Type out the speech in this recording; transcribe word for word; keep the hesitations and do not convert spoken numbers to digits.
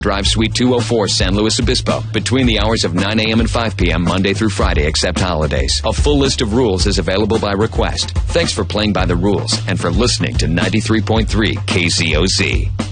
Drive Suite two oh four, San Luis Obispo, between the hours of nine a.m. and five p.m. Monday through Friday, except holidays. A full list of rules is available by request. Thanks for playing by the rules and for listening to ninety-three point three K Z O Z.